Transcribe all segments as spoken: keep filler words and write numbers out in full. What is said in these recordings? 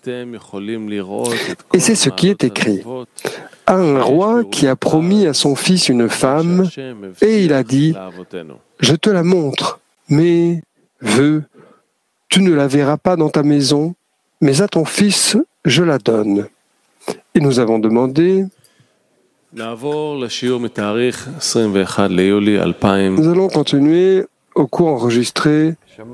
Et c'est ce qui est écrit. Un roi qui a promis à son fils une femme, et il a dit « Je te la montre, mais veux, tu ne la verras pas dans ta maison, mais à ton fils, je la donne. » Et nous avons demandé, nous allons continuer au cours enregistré.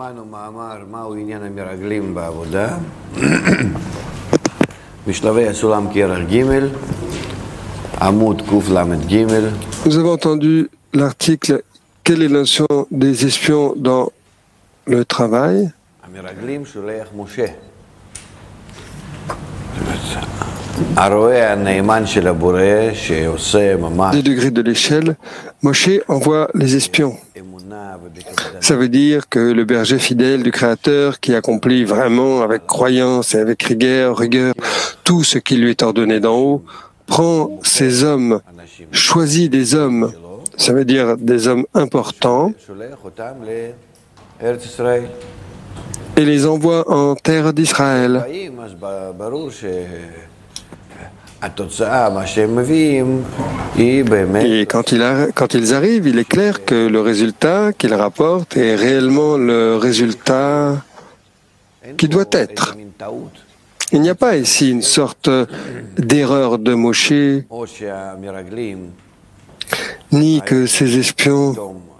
Nous avons entendu l'article « Quelle est la notion des espions dans le travail ?» Des degrés de l'échelle, Moshe envoie les espions. Ça veut dire que le berger fidèle du Créateur, qui accomplit vraiment avec croyance et avec rigueur, rigueur tout ce qui lui est ordonné d'en haut, prend ces hommes, choisit des hommes, ça veut dire des hommes importants, et les envoie en terre d'Israël. Et quand, il a, quand ils arrivent, il est clair que le résultat qu'ils rapportent est réellement le résultat qui doit être. Il n'y a pas ici une sorte d'erreur de Moshe, ni que ces espions,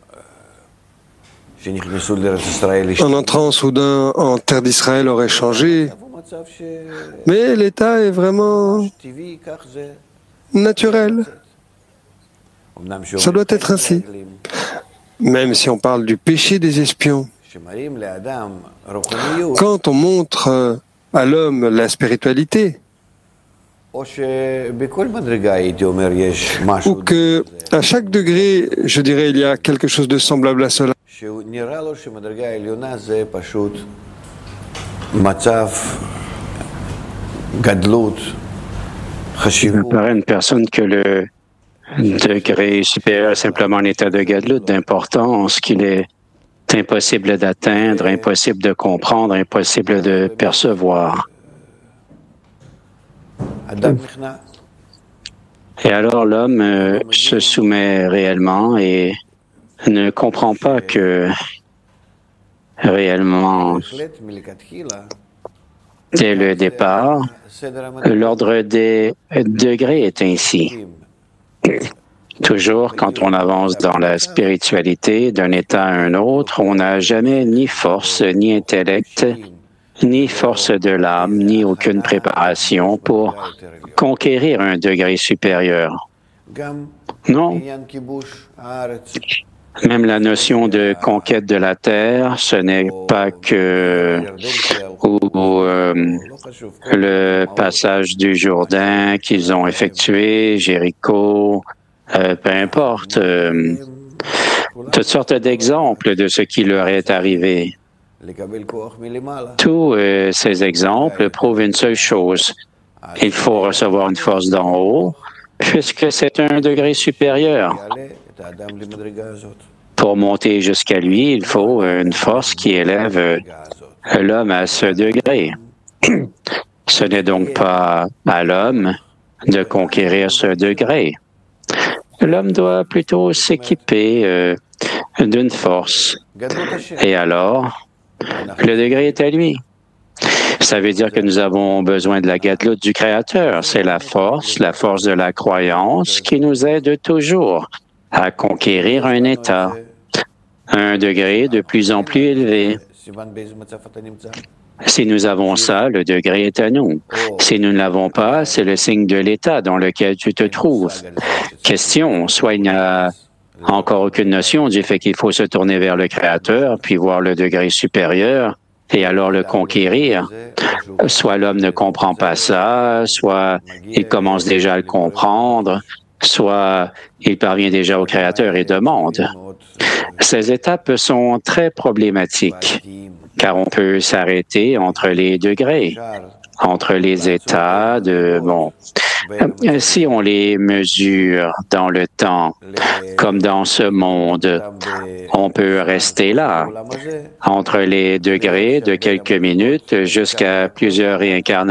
en entrant soudain en terre d'Israël, auraient changé. Mais l'état est vraiment naturel. Ça doit être ainsi. Même si on parle du péché des espions. Quand on montre à l'homme la spiritualité, ou que à chaque degré, je dirais, il y a quelque chose de semblable à cela. Il me paraît à une personne que le degré supérieur est simplement un état de gadlut, d'importance, qu'il est impossible d'atteindre, impossible de comprendre, impossible de percevoir. Et alors l'homme euh, se soumet réellement et ne comprend pas que réellement, dès le départ, l'ordre des degrés est ainsi. Toujours, quand on avance dans la spiritualité d'un état à un autre, on n'a jamais ni force, ni intellect, ni force de l'âme, ni aucune préparation pour conquérir un degré supérieur. Non. Même la notion de conquête de la terre, ce n'est pas que ou, ou, euh, le passage du Jourdain qu'ils ont effectué, Jéricho, euh, peu importe, euh, toutes sortes d'exemples de ce qui leur est arrivé. Tous euh, ces exemples prouvent une seule chose. Il faut recevoir une force d'en haut, puisque c'est un degré supérieur. Pour monter jusqu'à lui, il faut une force qui élève l'homme à ce degré. Ce n'est donc pas à l'homme de conquérir ce degré. L'homme doit plutôt s'équiper euh, d'une force. Et alors, le degré est à lui. Ça veut dire que nous avons besoin de la gadlut du Créateur. C'est la force, la force de la croyance qui nous aide toujours à conquérir un état, un degré de plus en plus élevé. Si nous avons ça, le degré est à nous. Si nous ne l'avons pas, c'est le signe de l'état dans lequel tu te trouves. Question, soit il n'y a encore aucune notion du fait qu'il faut se tourner vers le Créateur, puis voir le degré supérieur, et alors le conquérir. Soit l'homme ne comprend pas ça, soit il commence déjà à le comprendre, soit il parvient déjà au Créateur et demande. Ces étapes sont très problématiques, car on peut s'arrêter entre les degrés, entre les états de, bon, si on les mesure dans le temps, comme dans ce monde, on peut rester là, entre les degrés de quelques minutes jusqu'à plusieurs réincarnations.